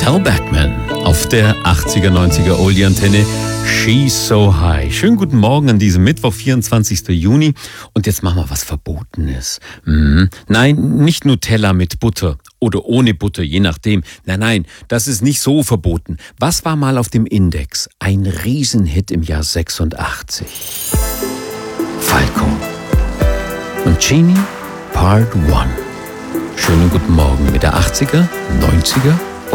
Hal Backman auf der 80er, 90er Oldie-Antenne. She's So High. Schönen guten Morgen an diesem Mittwoch, 24. Juni. Und jetzt machen wir was Verbotenes. Nein, nicht Nutella mit Butter oder ohne Butter, je nachdem. Nein, das ist nicht so verboten. Was war mal auf dem Index? Ein Riesenhit im Jahr 86. Falco und Genie Part 1. Schönen guten Morgen mit der 80er, 90er